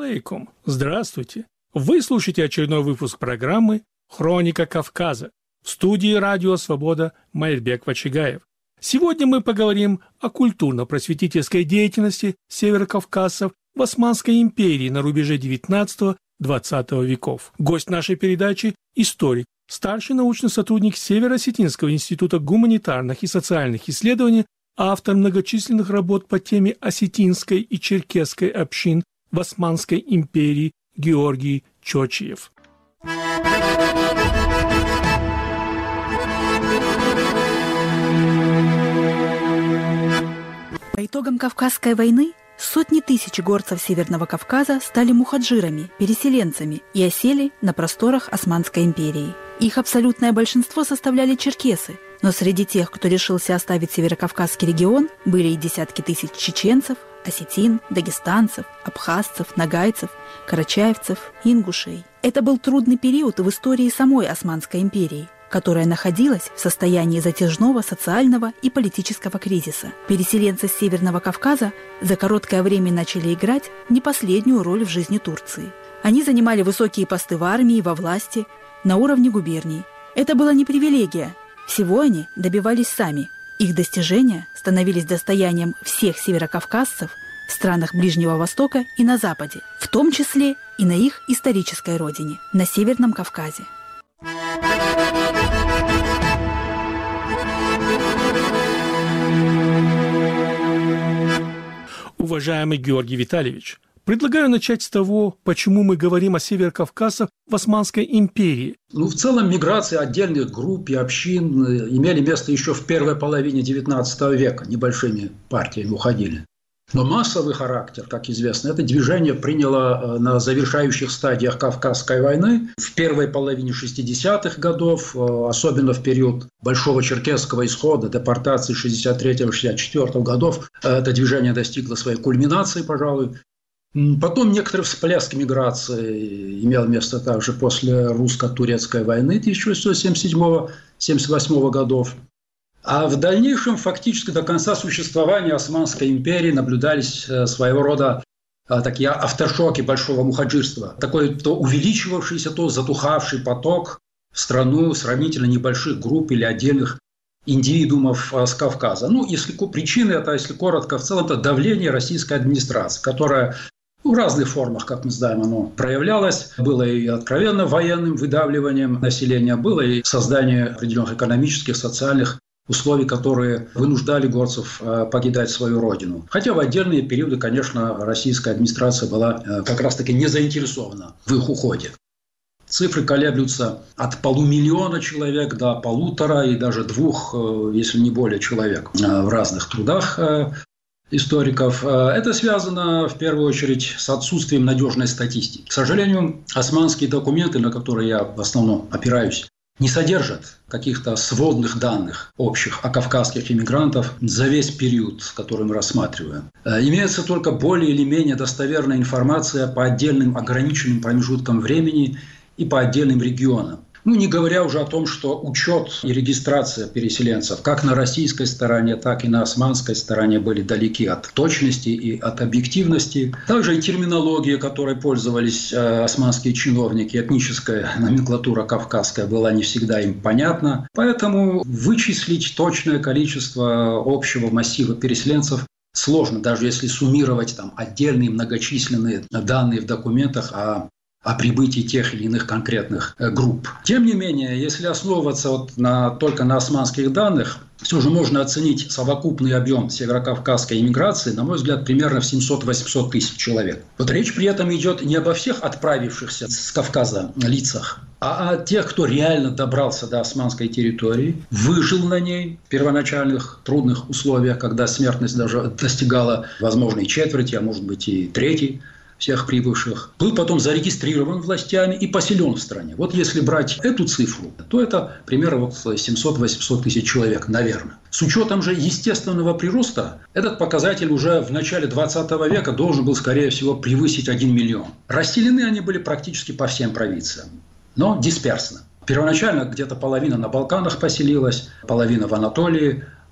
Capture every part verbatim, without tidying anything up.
алейкум! Здравствуйте! Вы слушаете очередной выпуск программы «Хроника Кавказа». В студии «Радио Свобода» Майрбек Вачигаев. Сегодня мы поговорим о культурно-просветительской деятельности северокавказцев в Османской империи на рубеже девятнадцатого-двадцатого веков. Гость нашей передачи – историк, старший научный сотрудник Северо-Осетинского института гуманитарных и социальных исследований, автор многочисленных работ по теме осетинской и черкесской общин в Османской империи Георгий Чочиев. По итогам Кавказской войны сотни тысяч горцев Северного Кавказа стали мухаджирами, переселенцами и осели на просторах Османской империи. Их абсолютное большинство составляли черкесы, но среди тех, кто решился оставить Северокавказский регион, были и десятки тысяч чеченцев, осетин, дагестанцев, абхазцев, нагайцев, карачаевцев, ингушей. Это был трудный период в истории самой Османской империи, которая находилась в состоянии затяжного социального и политического кризиса. Переселенцы с Северного Кавказа за короткое время начали играть не последнюю роль в жизни Турции. Они занимали высокие посты в армии и во власти на уровне губерний. Это была не привилегия. Всего они добивались сами. Их достижения становились достоянием всех северокавказцев в странах Ближнего Востока и на Западе, в том числе и на их исторической родине, на Северном Кавказе. Уважаемый Георгий Витальевич, предлагаю начать с того, почему мы говорим о северокавказцах в Османской империи. Ну, в целом, миграции отдельных групп и общин имели место еще в первой половине девятнадцатого века. Небольшими партиями уходили. Но массовый характер, как известно, это движение приняло на завершающих стадиях Кавказской войны в первой половине шестидесятых годов, особенно в период Большого Черкесского исхода, депортации шестьдесят третьего — шестьдесят четвёртого годов. Это движение достигло своей кульминации, пожалуй. Потом некоторый всплеск миграции имел место также после русско-турецкой войны тысяча восемьсот семьдесят седьмого — семьдесят восьмого годов. А в дальнейшем, фактически до конца существования Османской империи наблюдались своего рода такие авторшоки большого мухаджирства. Такой то увеличивавшийся, то затухавший поток в страну сравнительно небольших групп или отдельных индивидуумов с Кавказа. Ну, если причины, это, если коротко, в целом, это давление российской администрации, которая в разных формах, как мы знаем, оно проявлялось. Было и откровенно военным выдавливанием населения, было и создание определенных экономических, социальных условий, которые вынуждали горцев покидать свою родину. Хотя в отдельные периоды, конечно, российская администрация была как раз-таки не заинтересована в их уходе. Цифры колеблются от полумиллиона человек до полутора и даже двух, если не более, человек в разных трудах историков. Это связано в первую очередь с отсутствием надежной статистики. К сожалению, османские документы, на которые я в основном опираюсь, не содержат каких-то сводных данных общих о кавказских иммигрантов за весь период, который мы рассматриваем. Имеется только более или менее достоверная информация по отдельным ограниченным промежуткам времени и по отдельным регионам. Ну, не говоря уже о том, что учет и регистрация переселенцев как на российской стороне, так и на османской стороне были далеки от точности и от объективности. Также и терминология, которой пользовались э, османские чиновники, этническая номенклатура кавказская была не всегда им понятна. Поэтому вычислить точное количество общего массива переселенцев сложно, даже если суммировать там отдельные многочисленные данные в документах о о прибытии тех или иных конкретных групп. Тем не менее, если основываться вот на, только на османских данных, все же можно оценить совокупный объем северокавказской иммиграции, на мой взгляд, примерно в семьсот-восемьсот тысяч человек. Вот речь при этом идет не обо всех отправившихся с Кавказа лицах, а о тех, кто реально добрался до османской территории, выжил на ней в первоначальных трудных условиях, когда смертность даже достигала, возможно, и четверти, а может быть и трети всех прибывших, был потом зарегистрирован властями и поселен в стране. Вот если брать эту цифру, то это примерно вот семьсот-восемьсот тысяч человек, наверное. С учетом же естественного прироста, этот показатель уже в начале двадцатого века должен был, скорее всего, превысить один миллион. Расселены они были практически по всем провинциям, но дисперсно. Первоначально где-то половина на Балканах поселилась, половина в Анатолии,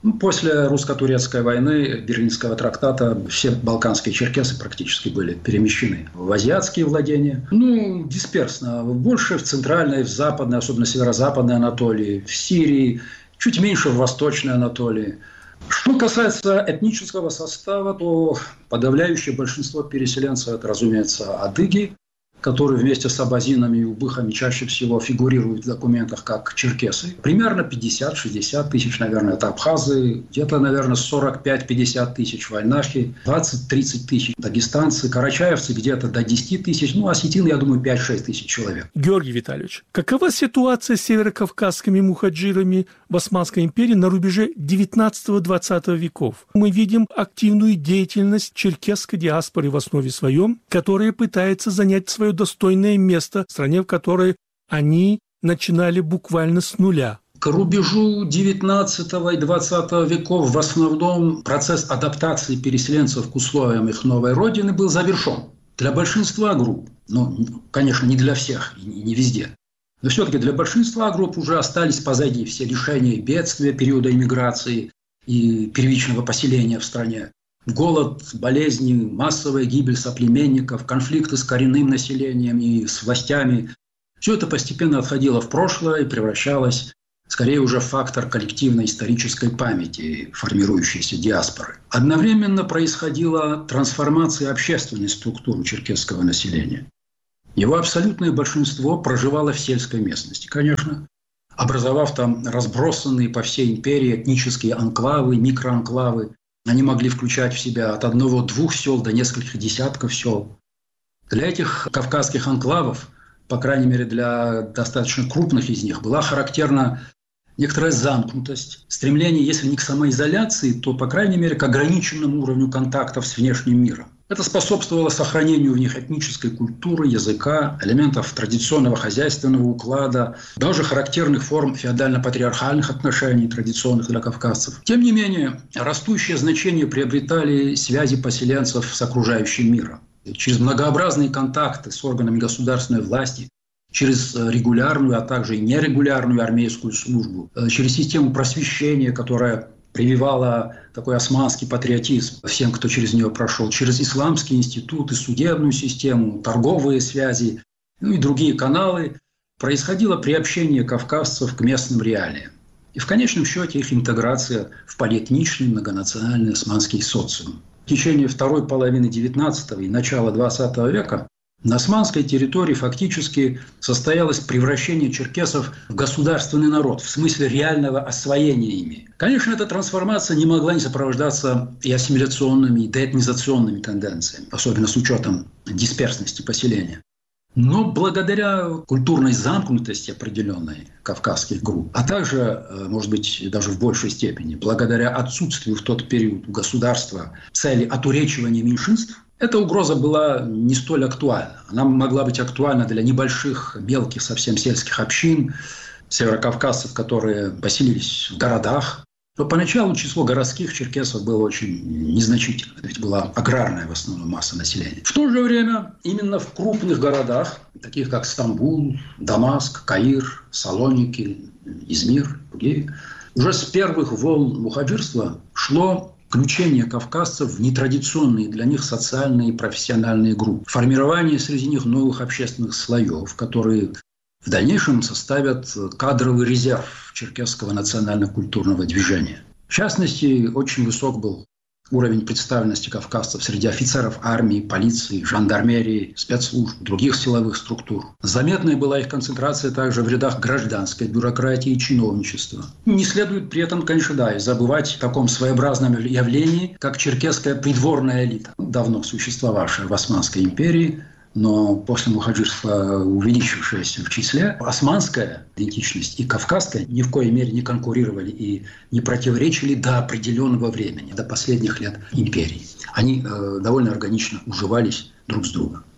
Ну, после русско-турецкой войны, Берлинского трактата, все балканские черкесы практически были перемещены в азиатские владения. Ну, дисперсно. Больше в центральной, в западной, особенно северо-западной Анатолии, в Сирии, чуть меньше в восточной Анатолии. Что касается этнического состава, то подавляющее большинство переселенцев – это, разумеется, адыги, которые вместе с абазинами и убыхами чаще всего фигурируют в документах как черкесы. Примерно пятьдесят-шестьдесят тысяч, наверное, это абхазы, где-то, наверное, сорок пять-пятьдесят тысяч вальнахи, двадцать-тридцать тысяч дагестанцы, карачаевцы где-то до десять тысяч, ну, осетины, я думаю, пять-шесть тысяч человек. Георгий Витальевич, какова ситуация с северокавказскими мухаджирами в Османской империи на рубеже девятнадцатого-двадцатого веков? Мы видим активную деятельность черкесской диаспоры в основе своем, которая пытается занять свое достойное место в стране, в которой они начинали буквально с нуля. К рубежу девятнадцатого и двадцатого веков в основном процесс адаптации переселенцев к условиям их новой родины был завершен. Для большинства групп, ну, конечно, не для всех и не везде, но все-таки для большинства групп уже остались позади все лишения, бедствия периода иммиграции и первичного поселения в стране. Голод, болезни, массовая гибель соплеменников, конфликты с коренным населением и с властями – все это постепенно отходило в прошлое и превращалось скорее уже в фактор коллективной исторической памяти, формирующейся диаспоры. Одновременно происходила трансформация общественной структуры черкесского населения. Его абсолютное большинство проживало в сельской местности, конечно, образовав там разбросанные по всей империи этнические анклавы, микроанклавы. Они могли включать в себя от одного-двух сел до нескольких десятков сел. Для этих кавказских анклавов, по крайней мере для достаточно крупных из них, была характерна некоторая замкнутость, стремление, если не к самоизоляции, то, по крайней мере, к ограниченному уровню контактов с внешним миром. Это способствовало сохранению в них этнической культуры, языка, элементов традиционного хозяйственного уклада, даже характерных форм феодально-патриархальных отношений, традиционных для кавказцев. Тем не менее, растущее значение приобретали связи поселенцев с окружающим миром. Через многообразные контакты с органами государственной власти, через регулярную, а также и нерегулярную армейскую службу, через систему просвещения, которая прививала такой османский патриотизм всем, кто через нее прошел, через исламские институты, судебную систему, торговые связи, ну и другие каналы, происходило приобщение кавказцев к местным реалиям. И в конечном счете их интеграция в полиэтничный многонациональный османский социум. В течение второй половины девятнадцатого и начала двадцатого века на османской территории фактически состоялось превращение черкесов в государственный народ, в смысле реального освоения ими. Конечно, эта трансформация не могла не сопровождаться и ассимиляционными, и деэтнизационными тенденциями, особенно с учетом дисперсности поселения. Но благодаря культурной замкнутости определенной кавказских групп, а также, может быть, даже в большей степени, благодаря отсутствию в тот период у государства цели отуречивания меньшинств, эта угроза была не столь актуальна. Она могла быть актуальна для небольших, мелких, совсем сельских общин, северокавказцев, которые поселились в городах. Но поначалу число городских черкесов было очень незначительно, ведь была аграрная в основном масса населения. В то же время именно в крупных городах, таких как Стамбул, Дамаск, Каир, Салоники, Измир, другие, уже с первых волн мухаджирства шло включение кавказцев в нетрадиционные для них социальные и профессиональные группы, формирование среди них новых общественных слоев, которые в дальнейшем составят кадровый резерв черкесского национально-культурного движения. В частности, очень высок был уровень представленности кавказцев среди офицеров армии, полиции, жандармерии, спецслужб, других силовых структур. Заметная была их концентрация также в рядах гражданской бюрократии и чиновничества. Не следует при этом, конечно, да, и забывать о таком своеобразном явлении, как черкесская придворная элита, давно существовавшая в Османской империи, но после мухаджирства увеличившаяся в числе. Османская идентичность и кавказская ни в коей мере не конкурировали и не противоречили до определенного времени, до последних лет империи. Они э, довольно органично уживались друг с другом.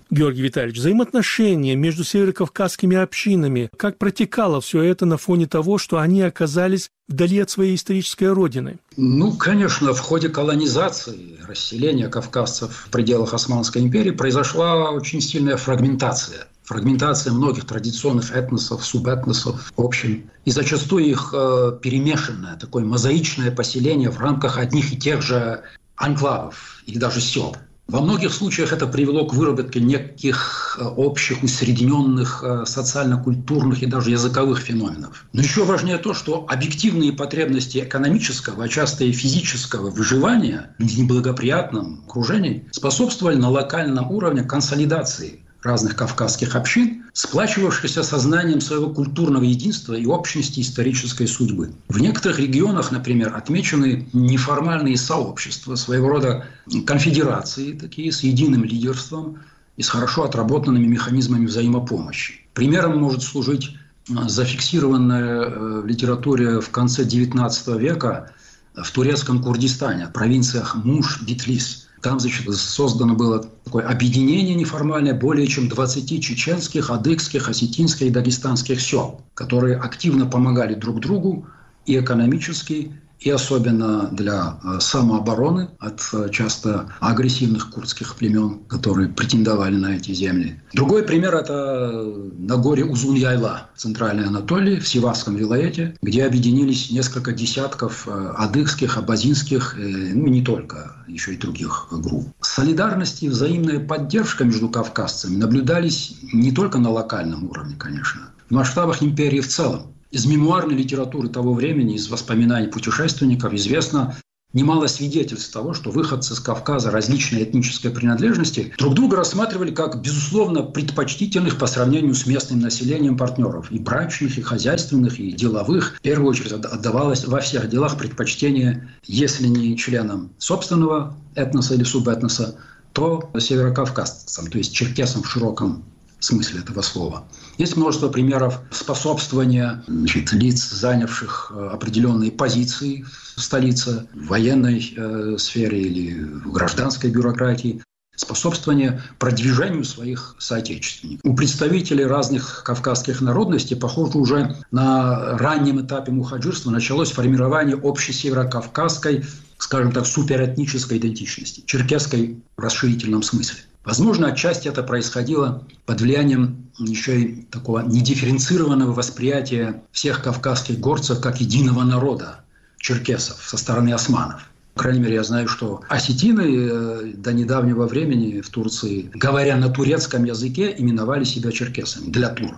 Георгий Витальевич, взаимоотношения между северокавказскими общинами, как протекало все это на фоне того, что они оказались вдали от своей исторической родины? Ну, конечно, в ходе колонизации, расселения кавказцев в пределах Османской империи произошла очень сильная фрагментация. Фрагментация многих традиционных этносов, субэтносов, общин. И зачастую их э, перемешанное, такое мозаичное поселение в рамках одних и тех же анклавов или даже сел. Во многих случаях это привело к выработке неких общих, усредненных социально-культурных и даже языковых феноменов. Но еще важнее то, что объективные потребности экономического, а часто и физического выживания в неблагоприятном окружении способствовали на локальном уровне консолидации разных кавказских общин, сплачивавшихся сознанием своего культурного единства и общности исторической судьбы. В некоторых регионах, например, отмечены неформальные сообщества, своего рода конфедерации, такие с единым лидерством и с хорошо отработанными механизмами взаимопомощи. Примером может служить зафиксированная в литературе в конце девятнадцатого века в турецком Курдистане, провинциях Муш, Битлис. Там, значит, создано было такое объединение неформальное более чем двадцати чеченских, адыгских, осетинских и дагестанских сел, которые активно помогали друг другу и экономически, и особенно для самообороны от часто агрессивных курдских племен, которые претендовали на эти земли. Другой пример – это на горе Узун-Яйла в Центральной Анатолии, в Сивасском вилаяте, где объединились несколько десятков адыгских, абазинских, ну и не только, еще и других групп. Солидарность и взаимная поддержка между кавказцами наблюдались не только на локальном уровне, конечно, в масштабах империи в целом. Из мемуарной литературы того времени, из воспоминаний путешественников известно немало свидетельств того, что выходцы с Кавказа различной этнической принадлежности друг друга рассматривали как, безусловно, предпочтительных по сравнению с местным населением партнеров, и брачных, и хозяйственных, и деловых. В первую очередь отдавалось во всех делах предпочтение, если не членам собственного этноса или субэтноса, то северокавказцам, то есть черкесам в широком смысле этого слова. Есть множество примеров способствования, значит, лиц, занявших определенные позиции в столице, в военной э, сфере или в гражданской бюрократии, способствования продвижению своих соотечественников. У представителей разных кавказских народностей, похоже, уже на раннем этапе мухаджирства началось формирование общей северокавказской, скажем так, суперэтнической идентичности, черкесской в расширительном смысле. Возможно, отчасти это происходило под влиянием еще и такого недифференцированного восприятия всех кавказских горцев как единого народа, черкесов, со стороны османов. По крайней мере, я знаю, что осетины до недавнего времени в Турции, говоря на турецком языке, именовали себя черкесами для турок.